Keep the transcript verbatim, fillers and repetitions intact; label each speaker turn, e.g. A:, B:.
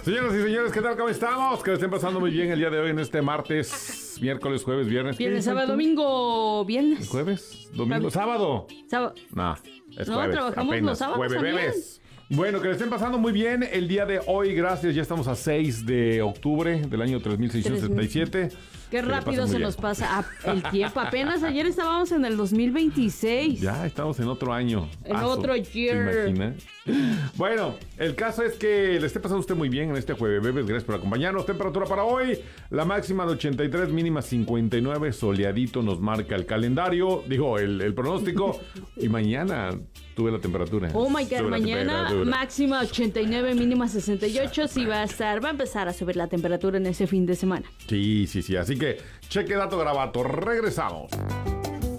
A: Señoras y señores, ¿qué tal? ¿Cómo estamos? Que lo estén pasando muy bien el día de hoy en este martes, miércoles, jueves, viernes.
B: Viernes, sábado, domingo, viernes.
A: ¿Jueves? ¿Domingo? ¿Sábado?
B: Sábado.
A: No, es
B: No,
A: jueves.
B: trabajamos
A: apenas.
B: los sábados
A: Jueves,
B: también.
A: bebés. Bueno, que le estén pasando muy bien el día de hoy, gracias. Ya estamos a seis de octubre del año tres mil seiscientos setenta y siete.
B: Qué
A: Que le
B: rápido
A: pasen
B: se
A: muy
B: nos
A: bien.
B: pasa ah, el tiempo. Apenas ayer estábamos en el dos mil veintiséis.
A: Ya estamos en otro año.
B: En
A: Aso,
B: otro
A: ¿se
B: year.
A: imagina? Bueno, el caso es que le esté pasando usted muy bien en este jueves, bebés. Gracias por acompañarnos. Temperatura para hoy, la máxima de ochenta y tres, mínima cincuenta y nueve. Soleadito nos marca el calendario, digo, el, el pronóstico. Y mañana tuve la temperatura.
B: Oh my
A: Sube
B: God,
A: la
B: mañana
A: temperatura.
B: máxima ochenta y nueve, mínima sesenta y ocho. Sí va a estar, va a empezar a subir la temperatura en ese fin de semana.
A: Sí, sí, sí. Así que cheque dato grabato. Regresamos.